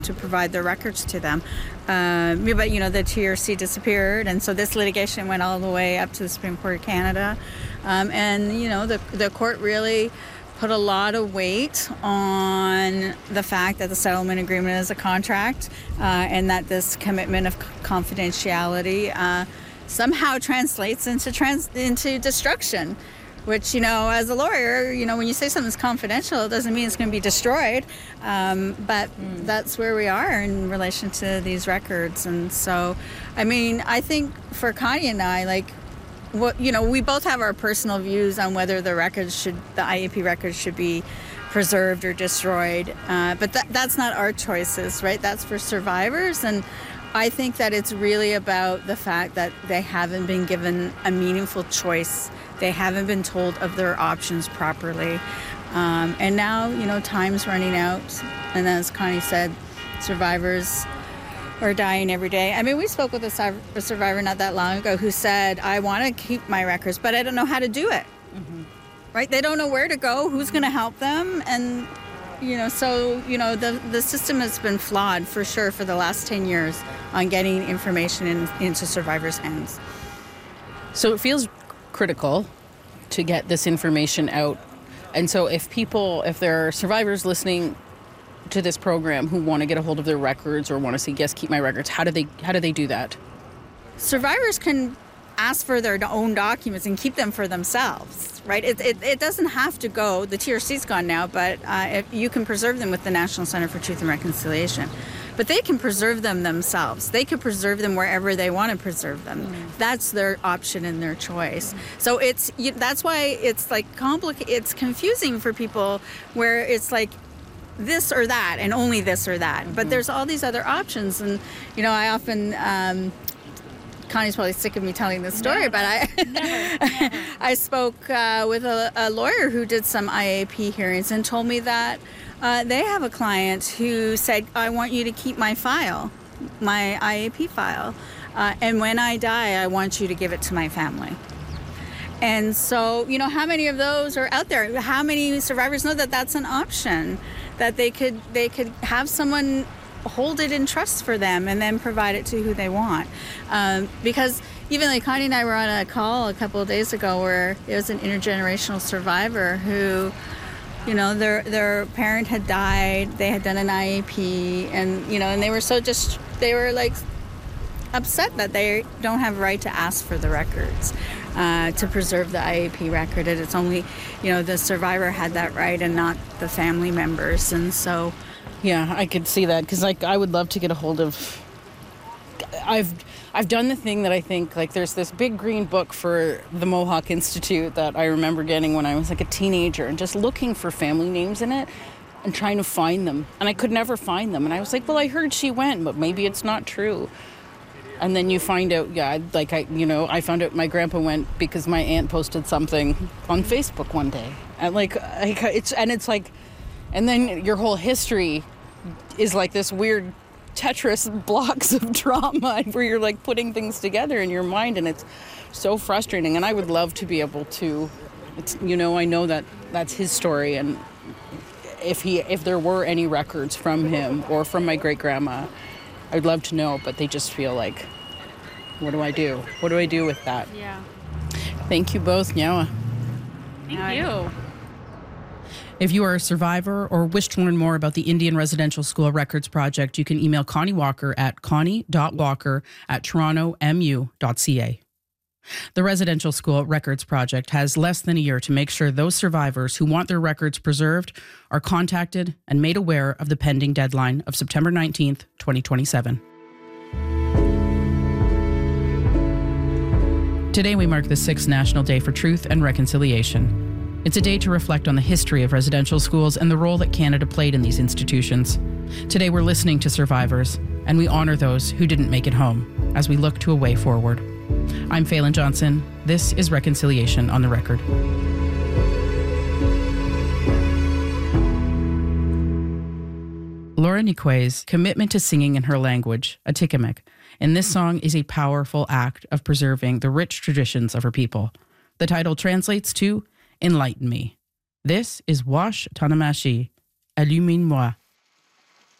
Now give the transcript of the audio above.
to provide their records to them. But, the TRC disappeared, and so this litigation went all the way up to the Supreme Court of Canada. The court really put a lot of weight on the fact that the settlement agreement is a contract and that this commitment of confidentiality somehow translates into destruction. Which, as a lawyer, when you say something's confidential, it doesn't mean it's going to be destroyed. But that's where we are in relation to these records. And so, I think for Connie and I, we both have our personal views on whether the IAP records should be preserved or destroyed. But that's not our choices, right? That's for survivors. And I think that it's really about the fact that they haven't been given a meaningful choice. They haven't been told of their options properly. And now, time's running out. And as Connie said, survivors are dying every day. We spoke with a survivor not that long ago who said, I want to keep my records, but I don't know how to do it. Mm-hmm. Right? They don't know where to go, who's going to help them. And, the system has been flawed for sure for the last 10 years on getting information into survivors' hands. So it feels critical to get this information out. And so if there are survivors listening to this program who want to get a hold of their records or want to say, yes, keep my records, how do they do that? Survivors can ask for their own documents and keep them for themselves, right? It doesn't have to go. The TRC's gone now, but you can preserve them with the National Center for Truth and Reconciliation. But they can preserve them themselves. They could preserve them wherever they want to preserve them. Mm. That's their option and their choice. So that's why it's complicated. It's confusing for people where it's like this or that and only this or that. Mm-hmm. But there's all these other options. And, I often, Connie's probably sick of me telling this story, but I spoke with a lawyer who did some IAP hearings and told me that they have a client who said, I want you to keep my file, my IAP file, and when I die, I want you to give it to my family. And so, how many of those are out there? How many survivors know that that's an option, that they could have someone hold it in trust for them and then provide it to who they want? Because even Connie and I were on a call a couple of days ago where there was an intergenerational survivor who, their parent had died, they had done an IAP, and they were upset that they don't have a right to ask for the records to preserve the IAP record. And it's only, the survivor had that right and not the family members. And so, yeah, I could see that because I would love to get a hold of. I've done the thing that I think, there's this big green book for the Mohawk Institute that I remember getting when I was a teenager and just looking for family names in it and trying to find them. And I could never find them. And I was like, well, I heard she went, but maybe it's not true. And then you find out, I found out my grandpa went because my aunt posted something on Facebook one day. And then your whole history is this weird Tetris blocks of drama where you're putting things together in your mind, and it's so frustrating. And I would love to be able to, I know that that's his story, and if there were any records from him or from my great grandma, I'd love to know, but they just feel what do I do? What do I do with that? Yeah. Thank you both, Nyawa. Thank you. If you are a survivor or wish to learn more about the Indian Residential School Records Project, you can email Connie Walker at connie.walker@torontomu.ca. The Residential School Records Project has less than a year to make sure those survivors who want their records preserved are contacted and made aware of the pending deadline of September 19th, 2027. Today we mark the 6th National Day for Truth and Reconciliation. It's a day to reflect on the history of residential schools and the role that Canada played in these institutions. Today we're listening to survivors, and we honor those who didn't make it home as we look to a way forward. I'm Phelan Johnson. This is Reconciliation on the Record. Laura Nikwe's commitment to singing in her language, Atikamekw, in this song is a powerful act of preserving the rich traditions of her people. The title translates to Enlighten Me. This is Wash Tanamashi, Illumine-moi.